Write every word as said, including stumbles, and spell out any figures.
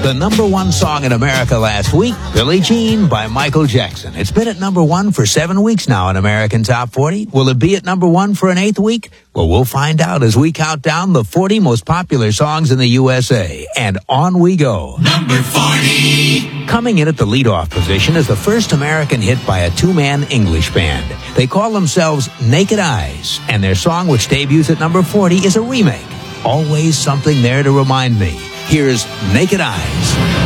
The number one song in America last week, Billie Jean by Michael Jackson. It's been at number one for seven weeks now in American Top forty. Will it be at number one for an eighth week? Well, we'll find out as we count down the forty most popular songs in the U S A. And on we go. Number forty. Coming in at the leadoff position is the first American hit by a two-man English band. They call themselves Naked Eyes, and their song, which debuts at number forty, is a remake. Always something there to remind me. Here's Naked Eyes.